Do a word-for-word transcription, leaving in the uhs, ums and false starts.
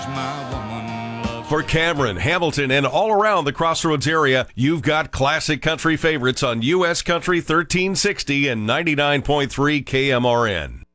my woman loves. For Cameron, Hamilton, and all around the Crossroads area, you've got classic country favorites on U S Country thirteen sixty and ninety-nine point three K M R N.